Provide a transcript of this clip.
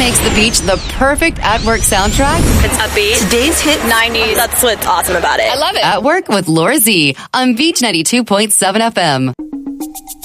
makes the beach the perfect at-work soundtrack? It's upbeat. Today's hit 90s. That's what's awesome about it. I love it. At Work with Laura Z on Beach 92.7 FM.